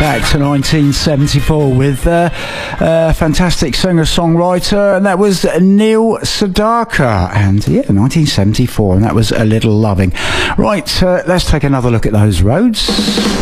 back to 1974 with a fantastic singer-songwriter, and that was Neil Sedaka, and yeah, 1974, and that was A Little Loving. Right, let's take another look at those roads.